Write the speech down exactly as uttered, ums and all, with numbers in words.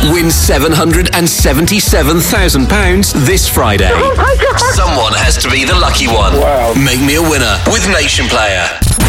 Win seven hundred seventy-seven thousand pounds this Friday. Oh my God. Someone has to be the lucky one. Wow. Make me a winner with Nation Player.